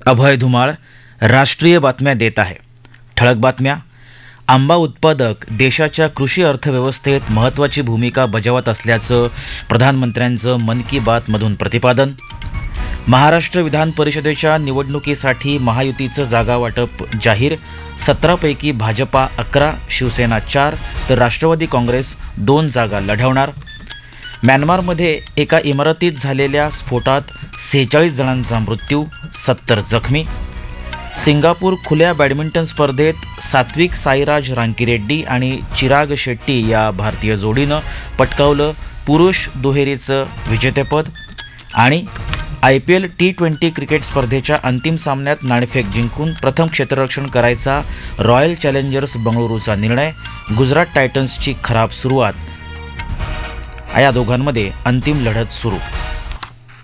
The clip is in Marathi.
अभय धुमाळ राष्ट्रीय बातम्या देत आहे. ठळक बातम्या. आंबा उत्पादक देशाच्या कृषी अर्थव्यवस्थेत महत्त्वाची भूमिका बजावत असल्याचं प्रधानमंत्र्यांचं मन की बातमधून प्रतिपादन. महाराष्ट्र विधान परिषदेच्या निवडणुकीसाठी महायुतीचं जागा वाटप जाहीर. 17 पैकी भाजपा 11, शिवसेना 4 तर राष्ट्रवादी काँग्रेस 2 जागा लढवणार. म्यानमारमध्ये एका इमारतीत झालेल्या स्फोटात 46 जणांचा मृत्यू, 70 जखमी. सिंगापूर खुल्या बॅडमिंटन स्पर्धेत सात्विक साईराज रांकीरेड्डी आणि चिराग शेट्टी या भारतीय जोडीनं पटकावलं पुरुष दुहेरीचं विजेतेपद. आणि IPL T20 क्रिकेट स्पर्धेच्या अंतिम सामन्यात नाणेफेक जिंकून प्रथम क्षेत्ररक्षण करायचा रॉयल चॅलेंजर्स बंगळुरूचा निर्णय. गुजरात टायटन्सची खराब सुरुवात. या दोघांमध्ये अंतिम लढत सुरू.